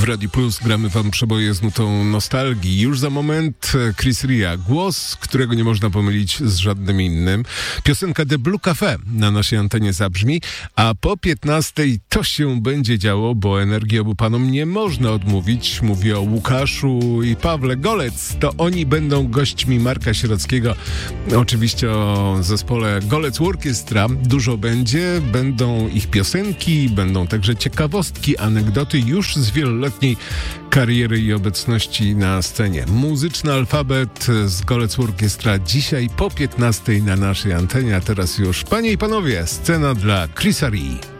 W Radio Plus gramy wam przeboje z nutą nostalgii. Już za moment Chris Ria, głos, którego nie można pomylić z żadnym innym. Piosenka The Blue Cafe na naszej antenie zabrzmi, a po 15:00 to się będzie działo, bo energii obu panom nie można odmówić. Mówię o Łukaszu i Pawle Golec. To oni będą gośćmi Marka Sierockiego. Oczywiście o zespole Golec Orkiestra dużo będzie. Będą ich piosenki, będą także ciekawostki, anegdoty już z wieloletniej kariery i obecności na scenie. Muzyczny alfabet z Golec Orkiestra dzisiaj po 15:00 na naszej antenie, a teraz już, panie i panowie, scena dla Chrisa Rii.